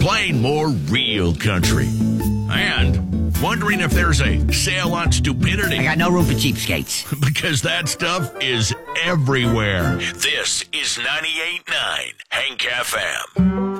playing more real country, and wondering if there's a sale on stupidity. I got no room for cheapskates. Because that stuff is everywhere. This is 98.9 Hank FM.